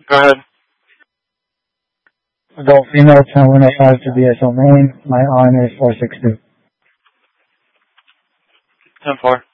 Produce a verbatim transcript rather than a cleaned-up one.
Go ahead. Adult female, ten one oh five to B S L main. My on is four six two. ten four.